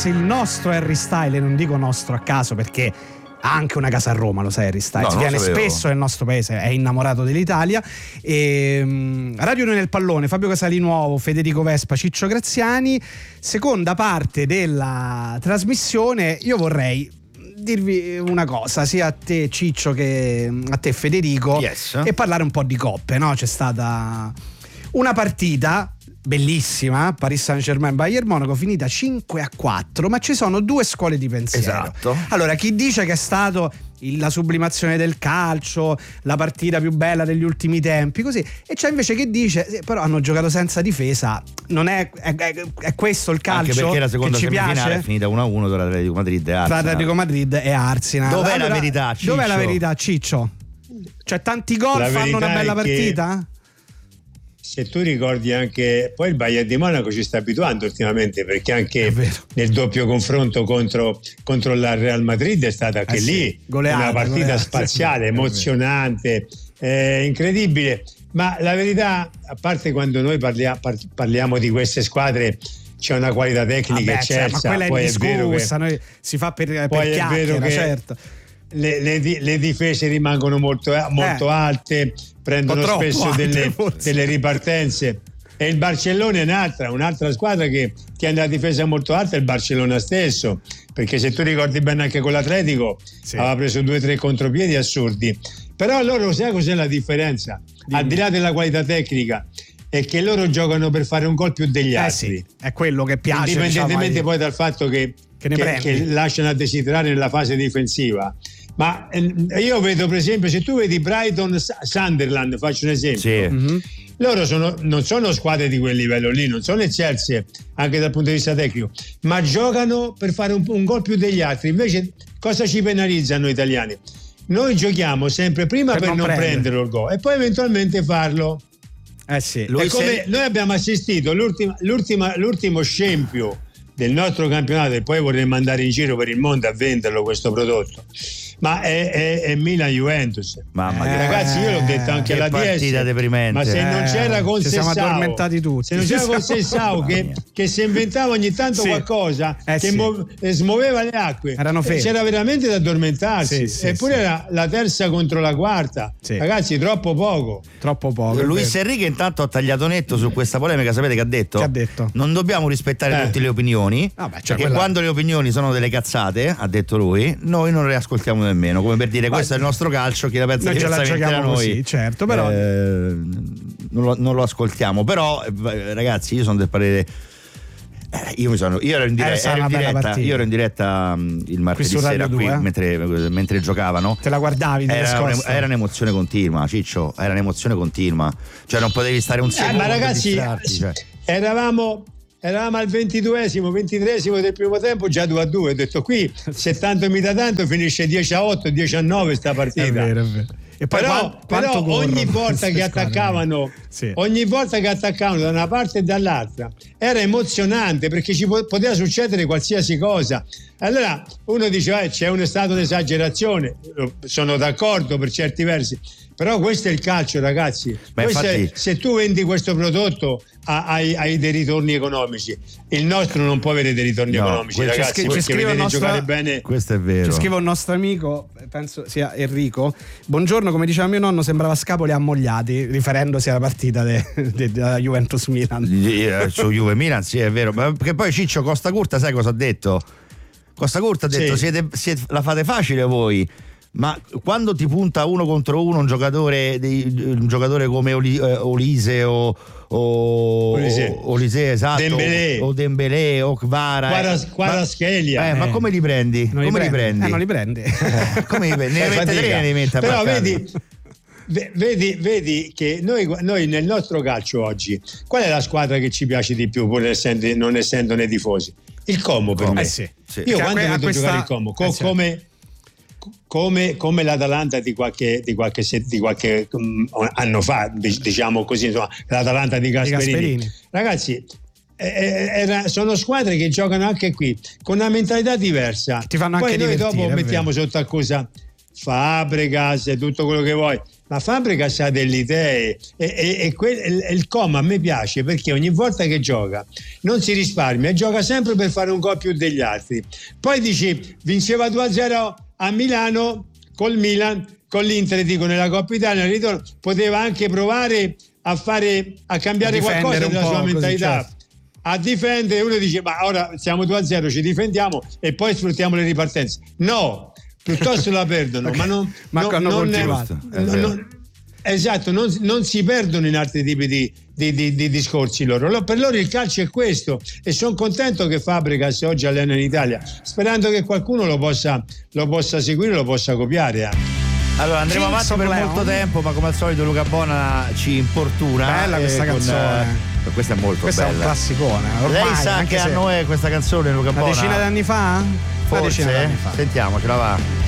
fosse il nostro Harry Styles, e non dico nostro a caso perché ha anche una casa a Roma, lo sai Harry Styles, viene spesso nel nostro paese, è innamorato dell'Italia. Radio Unione nel Pallone, Fabio Casalinuovo, Federico Vespa, Ciccio Graziani. Seconda parte della trasmissione, io vorrei dirvi una cosa, sia a te Ciccio che a te Federico, e parlare un po' di coppe, no? C'è stata una partita bellissima, Paris Saint-Germain Bayern Monaco, finita 5-4, ma ci sono due scuole di pensiero. Esatto. Allora, chi dice che è stato la sublimazione del calcio, la partita più bella degli ultimi tempi, così, e c'è invece che dice però hanno giocato senza difesa, non è questo il calcio? Anche perché la seconda che ci semifinale piace? È finita 1-1 tra Atletico Madrid e Arsenal. Tra Atletico Madrid e Arsenal. Dov'è la verità, Ciccio? Dov'è la verità, Ciccio? Cioè, tanti gol fanno una bella partita? Se tu ricordi anche, poi il Bayern di Monaco ci sta abituando ultimamente, perché anche nel doppio confronto contro la Real Madrid è stata anche lì una partita spaziale, emozionante, incredibile. Ma la verità, a parte quando noi parliamo di queste squadre, c'è una qualità tecnica eccelsa, ma quella poi è indiscussa, noi si fa per chiacchiera, certo. Le difese rimangono molto alte, prendono spesso delle ripartenze, e il Barcellona è un'altra squadra che ha una difesa molto alta, è il Barcellona stesso, perché se tu ricordi bene anche con l'Atletico aveva preso 2-3 contropiedi assurdi. Però loro, sai cos'è la differenza? Al di là della qualità tecnica, è che loro giocano per fare un gol più degli altri. È quello che piace, indipendentemente poi dal fatto che lasciano a desiderare nella fase difensiva. Ma io vedo, per esempio, se tu vedi Brighton Sunderland, faccio un esempio, loro non sono squadre di quel livello lì, non sono eccelse anche dal punto di vista tecnico, ma giocano per fare un gol più degli altri. Invece cosa ci penalizza noi italiani? Noi giochiamo sempre prima per non prendere il gol e poi eventualmente farlo. Noi abbiamo assistito l'ultimo scempio del nostro campionato, e poi vorremmo andare in giro per il mondo a venderlo questo prodotto, ma è Milan-Juventus. Ragazzi, io l'ho detto anche alla DS, ma se non c'era con siamo addormentati tutti, se non c'era con Sessao che si inventava ogni tanto qualcosa che smuoveva le acque, c'era veramente da addormentarsi. Eppure era la terza contro la quarta. Ragazzi, troppo poco. Luis Enrique intanto ha tagliato netto su questa polemica. Sapete che ha detto? Che ha detto? Non dobbiamo rispettare tutte le opinioni, perché quando le opinioni sono delle cazzate, ha detto lui, noi non le ascoltiamo nemmeno, come per dire questo è il nostro calcio, chi la pensa diversamente da noi, così, certo, però non lo ascoltiamo. Però ragazzi, io sono del parere, io ero in diretta il martedì sera qui, mentre giocavano. Te la guardavi? Era un'emozione continua, Ciccio, era un'emozione continua, cioè non potevi stare un secondo. Ma ragazzi, eravamo al 23esimo del primo tempo, già 2-2. Ho detto qui, se tanto mi dà tanto, finisce 10-8, 10-9 sta partita. È vero. E poi però ogni volta che attaccavano da una parte e dall'altra era emozionante, perché ci poteva succedere qualsiasi cosa. Allora uno dice c'è un stato di esagerazione, sono d'accordo per certi versi, però questo è il calcio, ragazzi. Se tu vendi questo prodotto hai dei ritorni economici, il nostro non può avere dei ritorni economici, ragazzi, perché vedete giocare bene. Questo è vero. Ci scrive un nostro amico, penso sia Enrico: buongiorno, come diceva mio nonno sembrava Scapoli ammogliati, riferendosi alla partita della Juventus Milan. Su Juve Milan, sì, è vero, ma perché poi Ciccio Costa Curta, sai cosa ha detto? Costa Curta ha detto la fate facile voi, ma quando ti punta uno contro uno un giocatore come Olise Olise, esatto, o Dembélé o Kvaratskhelia, ma come li prendi? Non li prendi. Come li prendi? Ne mette tre, ne mette. Però vedi che noi nel nostro calcio oggi, qual è la squadra che ci piace di più, pur non essendone tifosi? Il Como, per me. Io quando vedo giocare il Como, come l'Atalanta di qualche anno fa, diciamo così, insomma, l'Atalanta di Gasperini. Ragazzi, sono squadre che giocano anche qui con una mentalità diversa. Ti fanno poi anche noi divertire, dopo mettiamo sotto accusa Fabregas e tutto quello che vuoi, ma Fabregas ha delle idee e il Como a me piace perché ogni volta che gioca non si risparmia e gioca sempre per fare un gol più degli altri. Poi dici vinceva 2-0 a Milano col Milan, con l'Inter, dico nella Coppa Italia nel ritorno, poteva anche provare a cambiare qualcosa nella sua mentalità, certo, a difendere. Uno dice ma ora siamo 2-0, ci difendiamo e poi sfruttiamo le ripartenze. No, piuttosto la perdono, esatto, non si perdono in altri tipi di discorsi loro. Per loro il calcio è questo e sono contento che Fabregas oggi allena in Italia, sperando che qualcuno lo possa seguire, lo possa copiare. Allora andremo avanti per molto tempo, ma come al solito Luca Bona ci importuna. Bella questa canzone. Questa è molto questa bella. È un classicone. Ormai, lei sa che a noi questa canzone, Luca Bona? Una decina di anni fa? Forse? Una decina di anni fa. Sentiamo, ce la va.